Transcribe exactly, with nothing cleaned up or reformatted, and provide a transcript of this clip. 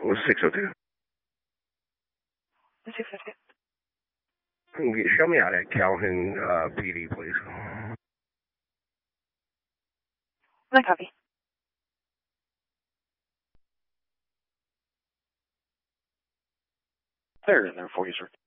six oh two. six oh two. Show me out at Calhoun uh, P D, please. One copy. They're in there for you, sir.